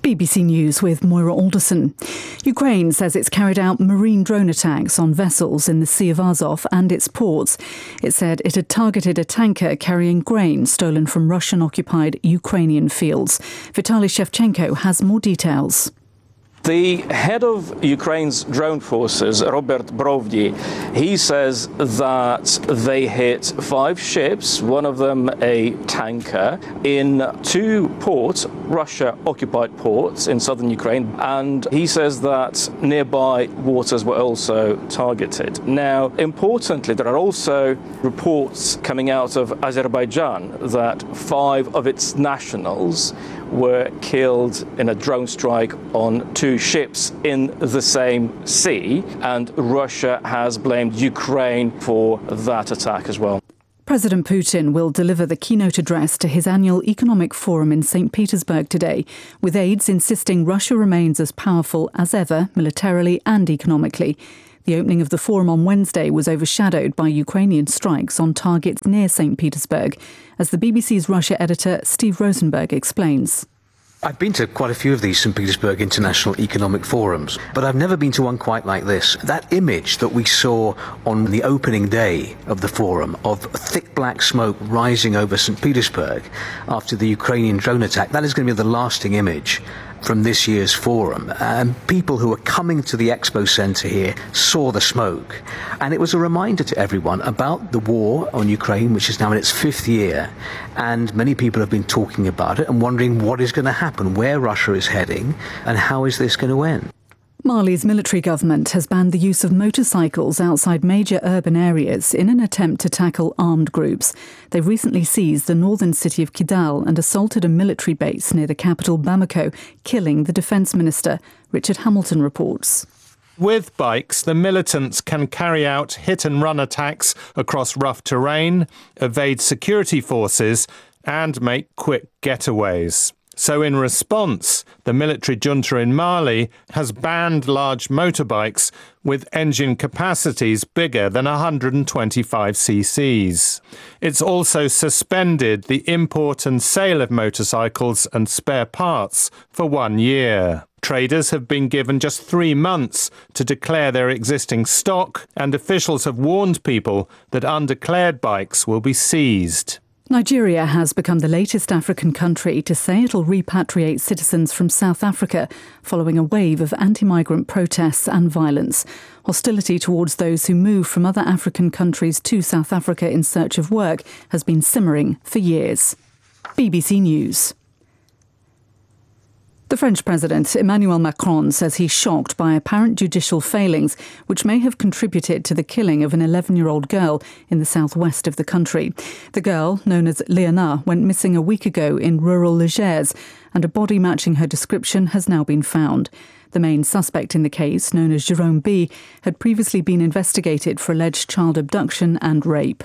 BBC News with Moira Alderson. Ukraine says it's carried out marine drone attacks on vessels in the Sea of Azov and its ports. It said it had targeted a tanker carrying grain stolen from Russian-occupied Ukrainian fields. Vitaly Shevchenko has more details. The head of Ukraine's drone forces, Robert Brovdy, he says that they hit 5 ships, one of them a tanker, in 2 ports, Russia-occupied ports in southern Ukraine, and he says that nearby waters were also targeted. Now, importantly, there are also reports coming out of Azerbaijan that 5 of its nationals were killed in a drone strike on 2 ships in the same sea, and Russia has blamed Ukraine for that attack as well. President Putin will deliver the keynote address to his annual economic forum in St. Petersburg today, with aides insisting Russia remains as powerful as ever, militarily and economically. The opening of the forum on Wednesday was overshadowed by Ukrainian strikes on targets near St. Petersburg, as the BBC's Russia editor Steve Rosenberg explains. I've been to quite a few of these St. Petersburg International Economic Forums, but I've never been to one quite like this. That image that we saw on the opening day of the forum of thick black smoke rising over St. Petersburg after the Ukrainian drone attack, that is going to be the lasting image from this year's forum. And people who were coming to the expo centre here saw the smoke. And it was a reminder to everyone about the war on Ukraine, which is now in its 5th year. And many people have been talking about it and wondering what is going to happen, where Russia is heading, and how is this going to end. Mali's military government has banned the use of motorcycles outside major urban areas in an attempt to tackle armed groups. They've recently seized the northern city of Kidal and assaulted a military base near the capital Bamako, killing the defence minister. Richard Hamilton reports. With bikes, the militants can carry out hit-and-run attacks across rough terrain, evade security forces and make quick getaways. So in response, the military junta in Mali has banned large motorbikes with engine capacities bigger than 125 cc's. It's also suspended the import and sale of motorcycles and spare parts for 1 year. Traders have been given just 3 months to declare their existing stock, and officials have warned people that undeclared bikes will be seized. Nigeria has become the latest African country to say it'll repatriate citizens from South Africa following a wave of anti-migrant protests and violence. Hostility towards those who move from other African countries to South Africa in search of work has been simmering for years. BBC News. The French President, Emmanuel Macron, says he's shocked by apparent judicial failings which may have contributed to the killing of an 11-year-old girl in the southwest of the country. The girl, known as Léana, went missing a week ago in rural Le Gers, and a body matching her description has now been found. The main suspect in the case, known as Jérôme B., had previously been investigated for alleged child abduction and rape.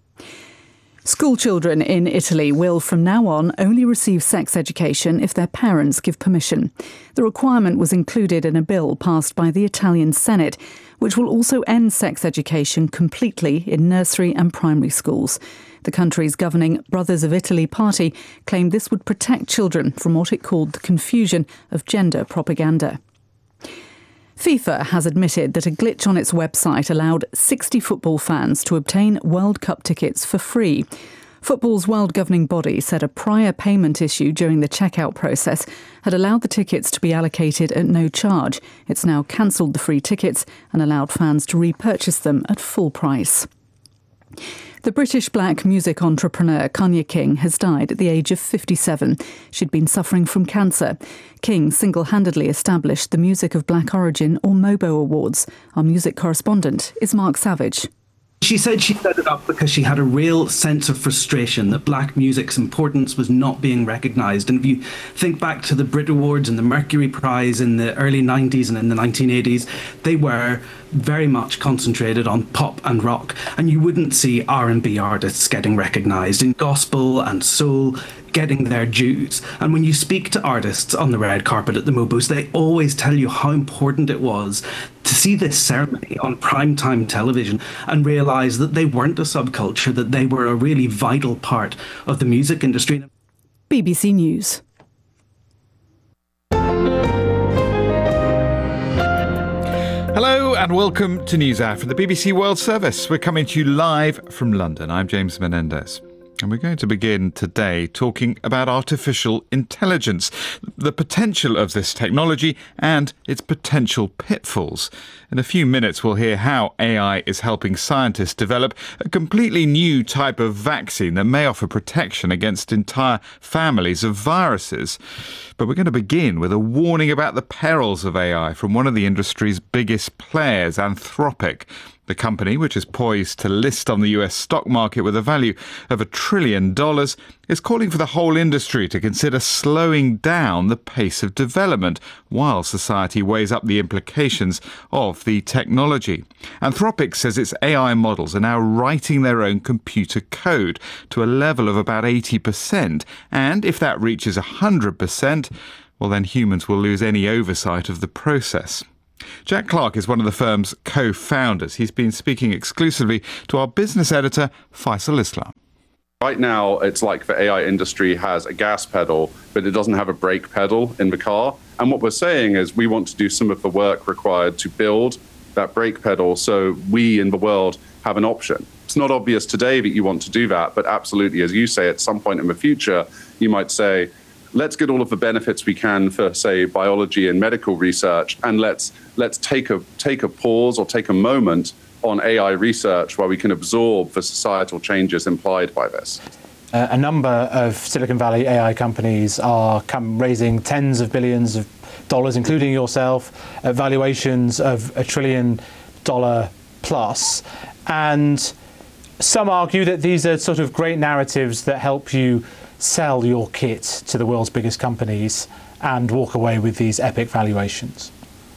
School children in Italy will from now on only receive sex education if their parents give permission. The requirement was included in a bill passed by the Italian Senate, which will also end sex education completely in nursery and primary schools. The country's governing Brothers of Italy party claimed this would protect children from what it called the confusion of gender propaganda. FIFA has admitted that a glitch on its website allowed 60 football fans to obtain World Cup tickets for free. Football's world governing body said a prior payment issue during the checkout process had allowed the tickets to be allocated at no charge. It's now cancelled the free tickets and allowed fans to repurchase them at full price. The British black music entrepreneur Kanye King has died at the age of 57. She'd been suffering from cancer. King single-handedly established the Music of Black Origin, or MOBO Awards. Our music correspondent is Mark Savage. She said she set it up because she had a real sense of frustration that black music's importance was not being recognised. And if you think back to the Brit Awards and the Mercury Prize in the early 90s and in the 1980s, they were very much concentrated on pop and rock, and you wouldn't see R&B artists getting recognised, in gospel and soul getting their dues. And when you speak to artists on the red carpet at the MOBOs, they always tell you how important it was to see this ceremony on primetime television and realise that they weren't a subculture, that they were a really vital part of the music industry. BBC News. Hello and welcome to NewsHour from the BBC World Service. We're coming to you live from London. I'm James Menendez. And we're going to begin today talking about artificial intelligence, the potential of this technology and its potential pitfalls. In a few minutes, we'll hear how AI is helping scientists develop a completely new type of vaccine that may offer protection against entire families of viruses. But we're going to begin with a warning about the perils of AI from one of the industry's biggest players, Anthropic. The company, which is poised to list on the US stock market with a value of $1 trillion, is calling for the whole industry to consider slowing down the pace of development while society weighs up the implications of the technology. Anthropic says its AI models are now writing their own computer code to a level of about 80%, and if that reaches 100%, well, then humans will lose any oversight of the process. Jack Clark is one of the firm's co-founders. He's been speaking exclusively to our business editor, Faisal Islam. Right now, it's like the AI industry has a gas pedal, but it doesn't have a brake pedal in the car. And what we're saying is we want to do some of the work required to build that brake pedal so we in the world have an option. It's not obvious today that you want to do that, but absolutely, as you say, at some point in the future, you might say, let's get all of the benefits we can for, say, biology and medical research, and let's take a pause or take a moment on AI research where we can absorb the societal changes implied by this. A number of Silicon Valley AI companies are raising tens of billions of dollars, including yourself, at valuations of $1 trillion plus. And some argue that these are sort of great narratives that help you sell your kit to the world's biggest companies and walk away with these epic valuations.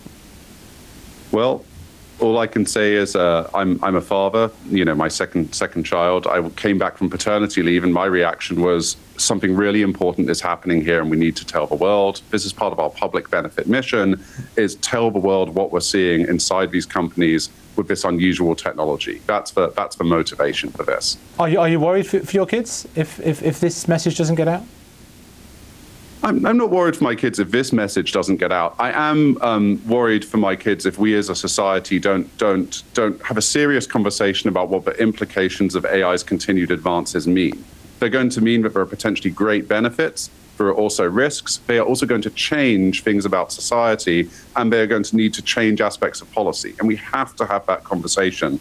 Well, all I can say is I'm a father. You know, my second child. I came back from paternity leave, and my reaction was something really important is happening here, and we need to tell the world. This is part of our public benefit mission: is tell the world what we're seeing inside these companies with this unusual technology. That's the motivation for this. Are you worried for your kids if this message doesn't get out? I'm not worried for my kids if this message doesn't get out. I am worried for my kids if we as a society don't have a serious conversation about what the implications of AI's continued advances mean. They're going to mean that there are potentially great benefits. There are also risks. They are also going to change things about society, and they are going to need to change aspects of policy. And we have to have that conversation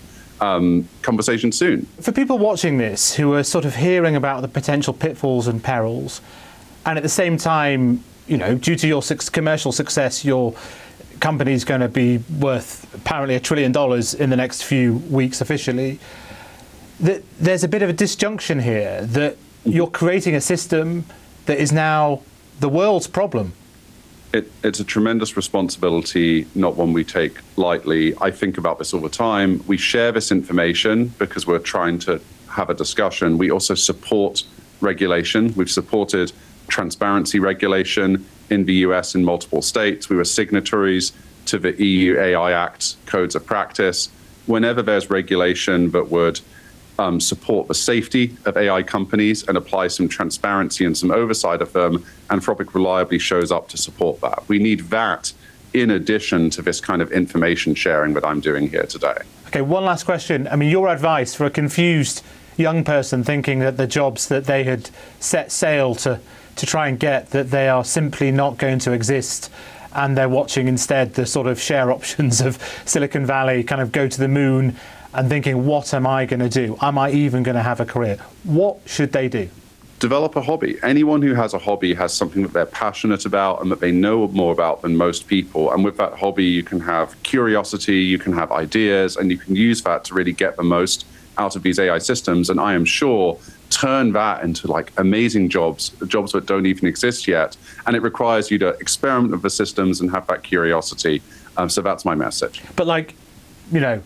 soon. For people watching this who are sort of hearing about the potential pitfalls and perils, and at the same time, you know, due to your commercial success, your company's going to be worth apparently $1 trillion in the next few weeks officially, there's a bit of a disjunction here that you're creating a system that is now the world's problem. It's a tremendous responsibility, not one we take lightly. I think about this all the time. We share this information because we're trying to have a discussion. We also support regulation. We've supported transparency regulation in the US in multiple states. We were signatories to the EU AI Act codes of practice. Whenever there's regulation that would support the safety of AI companies and apply some transparency and some oversight of them, Anthropic reliably shows up to support that. We need that in addition to this kind of information sharing that I'm doing here today. Okay, one last question. I mean, your advice for a confused young person thinking that the jobs that they had set sail to try and get, that they are simply not going to exist, and they're watching instead the sort of share options of Silicon Valley kind of go to the moon and thinking, what am I going to do? Am I even going to have a career? What should they do? Develop a hobby. Anyone who has a hobby has something that they're passionate about and that they know more about than most people. And with that hobby, you can have curiosity, you can have ideas, and you can use that to really get the most out of these AI systems. And I am sure turn that into like amazing jobs that don't even exist yet. And it requires you to experiment with the systems and have that curiosity. So that's my message. But like, you know,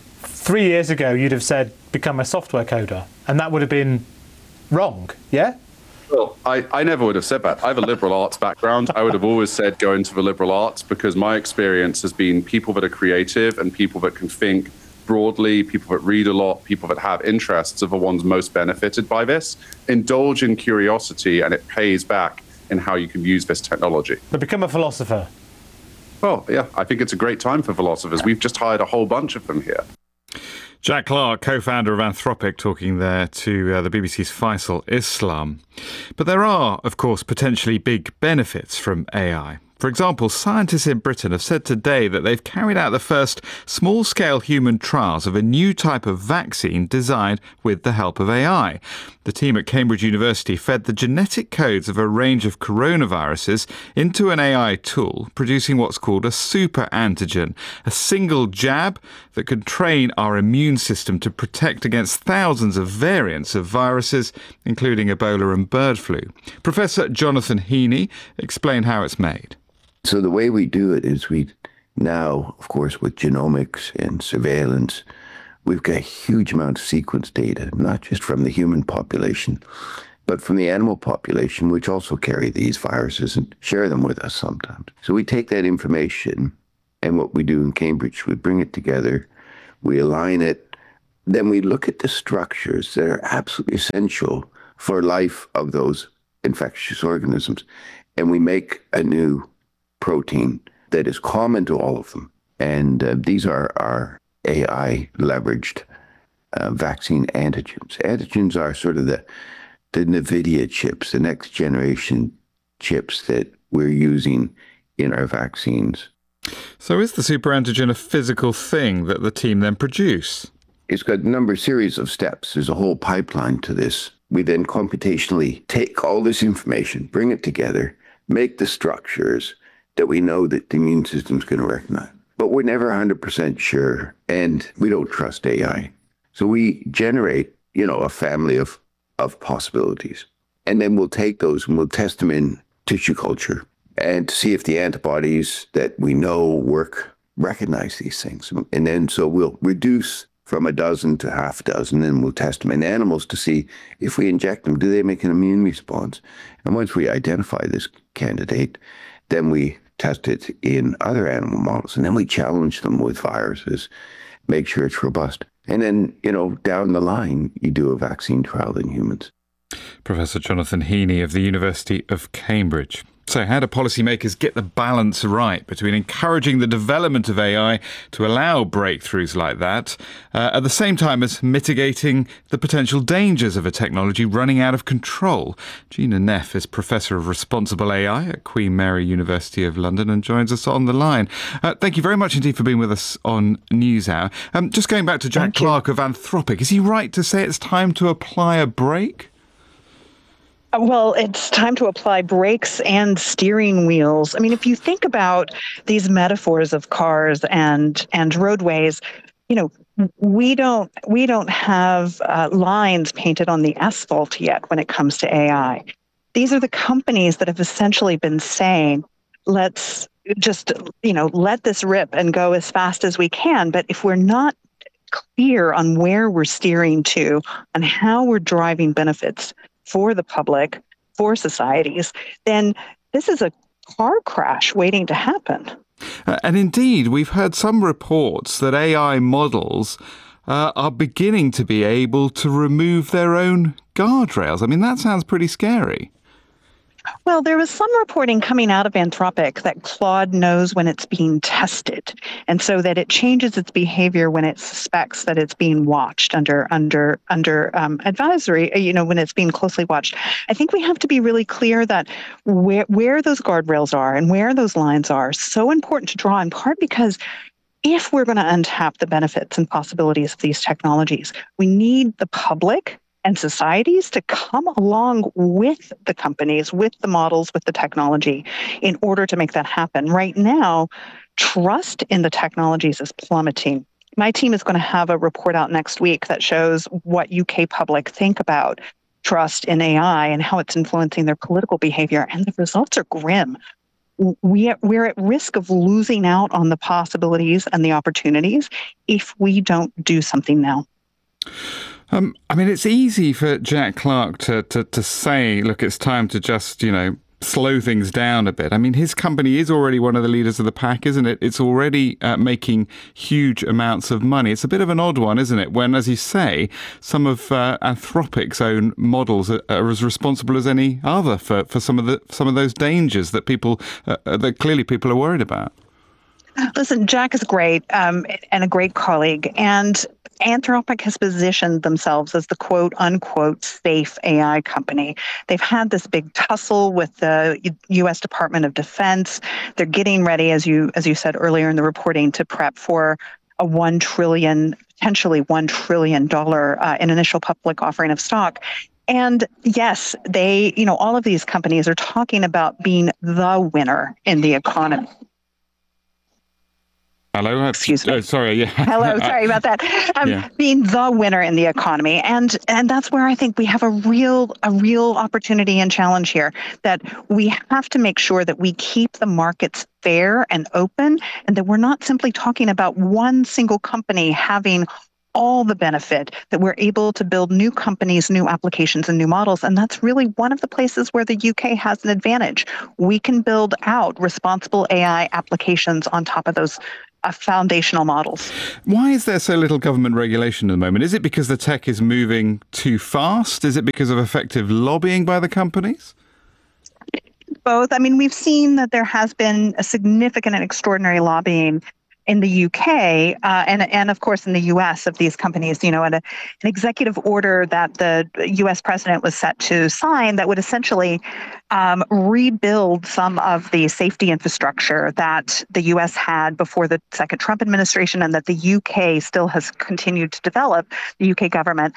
3 years ago, you'd have said, become a software coder, and that would have been wrong, yeah? Well, I never would have said that. I have a liberal arts background. I would have always said go into the liberal arts because my experience has been people that are creative and people that can think broadly, people that read a lot, people that have interests are the ones most benefited by this. Indulge in curiosity and it pays back in how you can use this technology. But become a philosopher. Well, yeah, I think it's a great time for philosophers. We've just hired a whole bunch of them here. Jack Clark, co-founder of Anthropic, talking there to the BBC's Faisal Islam. But there are, of course, potentially big benefits from AI. For example, scientists in Britain have said today that they've carried out the first small-scale human trials of a new type of vaccine designed with the help of AI. The team at Cambridge University fed the genetic codes of a range of coronaviruses into an AI tool, producing what's called a super antigen, a single jab that can train our immune system to protect against thousands of variants of viruses, including Ebola and bird flu. Professor Jonathan Heaney explained how it's made. So the way we do it is we now, of course, with genomics and surveillance, we've got a huge amount of sequence data, not just from the human population, but from the animal population, which also carry these viruses and share them with us sometimes. So we take that information, and what we do in Cambridge, we bring it together, we align it, then we look at the structures that are absolutely essential for life of those infectious organisms, and we make a new protein that is common to all of them. And these are our AI-leveraged vaccine antigens. Antigens are sort of the NVIDIA chips, the next generation chips that we're using in our vaccines. So is the super antigen a physical thing that the team then produce? It's got a series of steps. There's a whole pipeline to this. We then computationally take all this information, bring it together, make the structures that we know that the immune system's going to recognize. But we're never 100% sure, and we don't trust AI. So we generate, a family of possibilities. And then we'll take those and we'll test them in tissue culture and see if the antibodies that we know work recognize these things. And then so we'll reduce from a dozen to half a dozen, and we'll test them in animals to see if we inject them, do they make an immune response? And once we identify this candidate, then we test it in other animal models, and then we challenge them with viruses, make sure it's robust. And then, down the line, you do a vaccine trial in humans. Professor Jonathan Heaney of the University of Cambridge. So how do policymakers get the balance right between encouraging the development of AI to allow breakthroughs like that, at the same time as mitigating the potential dangers of a technology running out of control? Gina Neff is Professor of Responsible AI at Queen Mary University of London and joins us on the line. Thank you very much indeed for being with us on NewsHour. Just going back to Jack Clark of Anthropic, is he right to say it's time to apply a brake? Well, it's time to apply brakes and steering wheels. I mean, if you think about these metaphors of cars and roadways, we don't have lines painted on the asphalt yet when it comes to AI. These are the companies that have essentially been saying, let's just, let this rip and go as fast as we can. But if we're not clear on where we're steering to and how we're driving benefits for the public, for societies, then this is a car crash waiting to happen. And indeed, we've heard some reports that AI models are beginning to be able to remove their own guardrails. I mean, that sounds pretty scary. Well, there was some reporting coming out of Anthropic that Claude knows when it's being tested, and so that it changes its behavior when it suspects that it's being watched under advisory, when it's being closely watched. I think we have to be really clear that where those guardrails are and where those lines are so important to draw, in part because if we're going to untap the benefits and possibilities of these technologies, we need the public and societies to come along with the companies, with the models, with the technology in order to make that happen. Right now, trust in the technologies is plummeting. My team is going to have a report out next week that shows what UK public think about trust in AI and how it's influencing their political behavior, and the results are grim. We're at risk of losing out on the possibilities and the opportunities if we don't do something now. It's easy for Jack Clark to say, look, it's time to just, slow things down a bit. I mean, his company is already one of the leaders of the pack, isn't it? It's already making huge amounts of money. It's a bit of an odd one, isn't it? When, as you say, some of Anthropic's own models are as responsible as any other for some of those dangers that clearly people are worried about. Listen, Jack is great and a great colleague. And Anthropic has positioned themselves as the quote unquote safe AI company. They've had this big tussle with the U.S. Department of Defense. They're getting ready, as you said earlier in the reporting, to prep for a potentially $1 trillion in initial public offering of stock. And yes, all of these companies are talking about being the winner in the economy. Hello. Excuse me. Sorry. Yeah. Hello. Sorry about that. Being the winner in the economy, and that's where I think we have a real opportunity and challenge here. That we have to make sure that we keep the markets fair and open, and that we're not simply talking about one single company having all the benefit, that we're able to build new companies, new applications, and new models. And that's really one of the places where the UK has an advantage. We can build out responsible AI applications on top of those foundational models. Why is there so little government regulation at the moment? Is it because the tech is moving too fast? Is it because of effective lobbying by the companies? Both. I mean, we've seen that there has been a significant and extraordinary lobbying in the UK and of course in the US of these companies, and an executive order that the US president was set to sign that would essentially rebuild some of the safety infrastructure that the US had before the second Trump administration and that the UK still has continued to develop, the UK government.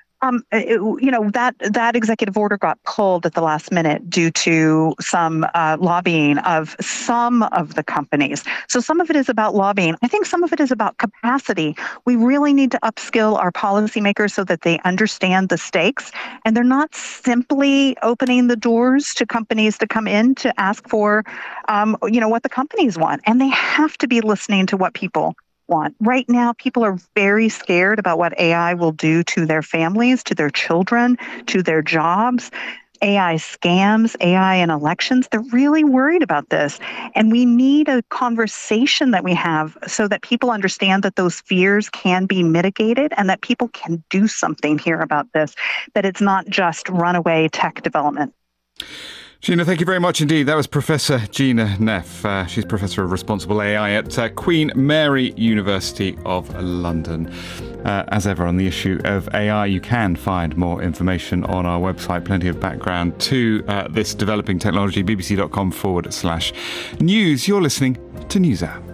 That executive order got pulled at the last minute due to some lobbying of some of the companies. So some of it is about lobbying. I think some of it is about capacity. We really need to upskill our policymakers so that they understand the stakes, and they're not simply opening the doors to companies to come in to ask for, what the companies want. And they have to be listening to what people want. Right now, people are very scared about what AI will do to their families, to their children, to their jobs. AI scams, AI in elections, they're really worried about this. And we need a conversation that we have so that people understand that those fears can be mitigated and that people can do something here about this, that it's not just runaway tech development. Gina, thank you very much indeed. That was Professor Gina Neff. She's Professor of Responsible AI at Queen Mary University of London. As ever on the issue of AI, you can find more information on our website, plenty of background to this developing technology, bbc.com/news. You're listening to NewsHour.